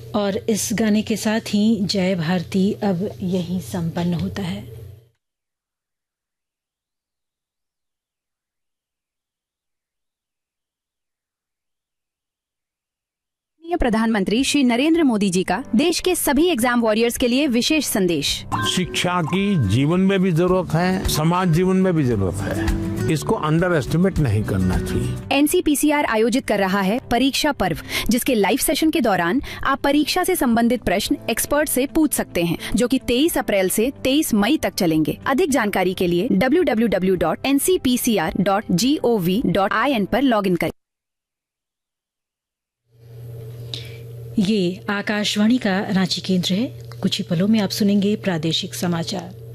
और इस गाने के साथ ही जय भारती अब यहीं संपन्न होता है। प्रधानमंत्री श्री नरेंद्र मोदी जी का देश के सभी एग्जाम वॉरियर्स के लिए विशेष संदेश। शिक्षा की जीवन में भी जरूरत है, समाज जीवन में भी जरूरत है, इसको अंडर एस्टिमेट नहीं करना चाहिए। NCPCR आयोजित कर रहा है परीक्षा पर्व, जिसके लाइव सेशन के दौरान आप परीक्षा से संबंधित प्रश्न एक्सपर्ट से पूछ सकते हैं, जो कि 23 अप्रैल से 23 मई तक चलेंगे। अधिक जानकारी के लिए www.ncpcr.gov.in पर लॉगिन करें। ये आकाशवाणी का रांची केंद्र है। कुछ ही पलों में आप सुनेंगे प्रादेशिक समाचार।